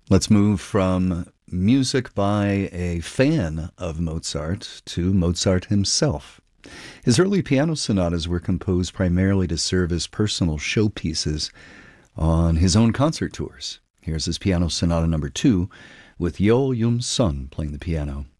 Let's move from music by a fan of Mozart to Mozart himself. His early piano sonatas were composed primarily to serve as personal showpieces on his own concert tours. Here's his piano sonata number 2 with Yeol Yum Sun playing the piano.